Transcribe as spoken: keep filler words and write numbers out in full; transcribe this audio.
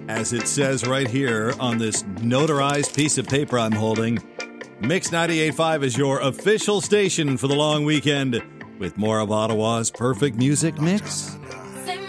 As it says right here on this notarized piece of paper I'm holding, Mix ninety-eight point five is your official station for the long weekend with more of Ottawa's perfect music mix